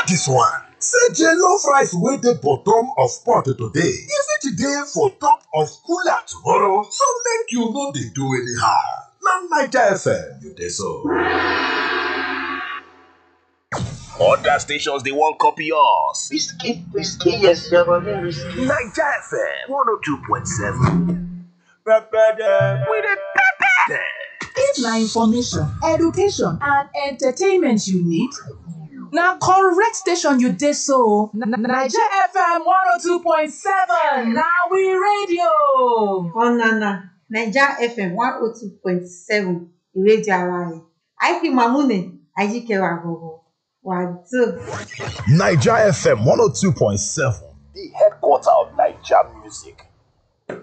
this one. Say jollof rice wey dey bottom of pot today, e fit dey for top of cooler tomorrow, so make you no dey do anyhow. Na Naija FM you dey so. Other stations they won't copy us. Whiskey, yes, you're risky. Naija FM 102.7. We the pepper. If na information, education and entertainment you need, na correct station you dey so. Naija FM 102.7 na we radio. Oh nana, Naija FM 102.7 ìrédíò ara rẹ̀. IP Mamune, Ajike Wagogo. Wazoo. Naija FM 102.7, The headquarter of Naija music.